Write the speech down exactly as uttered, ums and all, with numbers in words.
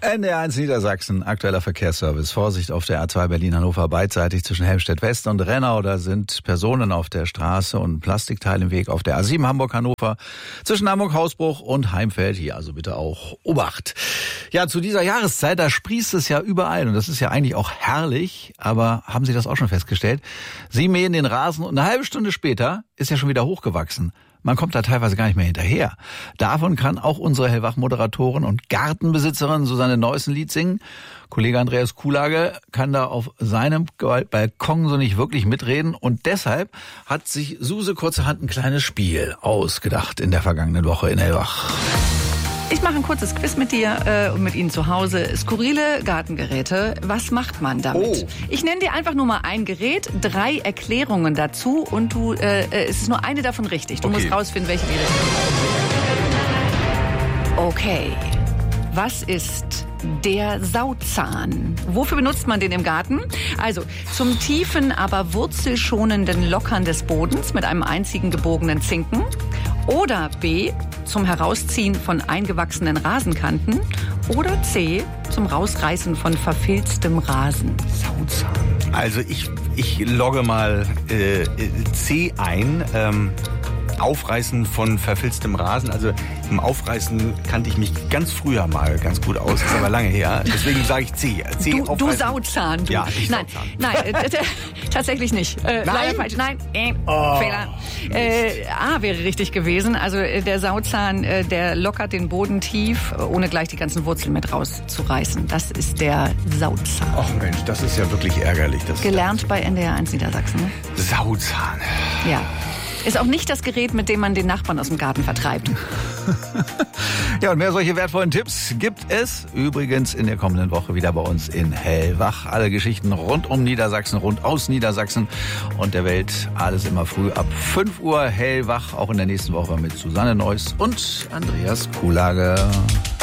N D R eins Niedersachsen, aktueller Verkehrsservice. Vorsicht auf der A zwei Berlin-Hannover beidseitig zwischen Helmstedt-West und Rennau. Da sind Personen auf der Straße und Plastikteile im Weg auf der A sieben Hamburg-Hannover zwischen Hamburg-Hausbruch und Heimfeld. Hier also bitte auch Obacht. Ja, zu dieser Jahreszeit, da sprießt es ja überall und das ist ja eigentlich auch herrlich. Aber haben Sie das auch schon festgestellt? Sie mähen den Rasen und eine halbe Stunde später ist er schon wieder hochgewachsen. Man kommt da teilweise gar nicht mehr hinterher. Davon kann auch unsere Hellwach-Moderatorin und Gartenbesitzerin Susanne Neuss ein Lied singen. Kollege Andreas Kuhlage kann da auf seinem Balkon so nicht wirklich mitreden. Und deshalb hat sich Suse kurzerhand ein kleines Spiel ausgedacht in der vergangenen Woche in Hellwach. Ich mache ein kurzes Quiz mit dir äh, und mit Ihnen zu Hause. Skurrile Gartengeräte, was macht man damit? Oh. Ich nenne dir einfach nur mal ein Gerät, drei Erklärungen dazu und du, äh, es ist nur eine davon richtig. Du Okay. musst rausfinden, welche dir das ist. Okay, was ist der Sauzahn? Wofür benutzt man den im Garten? Also zum tiefen, aber wurzelschonenden Lockern des Bodens mit einem einzigen gebogenen Zinken. Oder B, zum Herausziehen von eingewachsenen Rasenkanten. Oder C, zum Rausreißen von verfilztem Rasen. Sauzahn. Also ich, ich logge mal äh, C ein. Ähm, Aufreißen von verfilztem Rasen. Also im Aufreißen kannte ich mich ganz früher mal ganz gut aus. Ist aber lange her. Deswegen sage ich C. C Du, du aufreißen. Sauzahn. Du. Ja, ich nein, Sauzahn. nein, äh, t- tatsächlich nicht. Äh, Nein? Leider falsch. Nein, äh, Oh, Fehler. Äh, A wäre richtig gewesen. Also äh, der Sauzahn, äh, der lockert den Boden tief, äh, ohne gleich die ganzen Wurzeln mit rauszureißen. Das ist der Sauzahn. Ach Mensch, das ist ja wirklich ärgerlich. Das Gelernt bei N D R eins Niedersachsen. Ne? Sauzahn. Ja. Ist auch nicht das Gerät, mit dem man den Nachbarn aus dem Garten vertreibt. Ja, und mehr solche wertvollen Tipps gibt es übrigens in der kommenden Woche wieder bei uns in Hellwach. Alle Geschichten rund um Niedersachsen, rund aus Niedersachsen und der Welt. Alles immer früh ab fünf Uhr Hellwach, auch in der nächsten Woche mit Susanne Neuss und Andreas Kuhlage.